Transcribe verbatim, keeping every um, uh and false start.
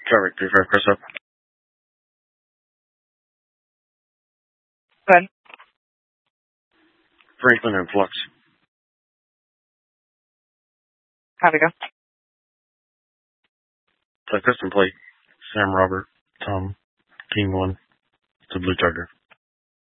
Trevor, three five, Chris up. Good. Franklin and Flux. How'd it go? It's a custom plate. Sam Robert, Tom, King one. It's a blue charger.